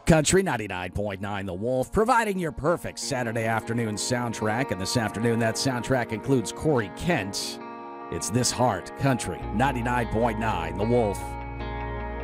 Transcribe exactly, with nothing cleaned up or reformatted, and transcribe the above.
Country ninety-nine point nine The Wolf, providing your perfect Saturday afternoon soundtrack. And this afternoon, that soundtrack includes Corey Kent. It's This Heart, Country ninety-nine point nine The Wolf.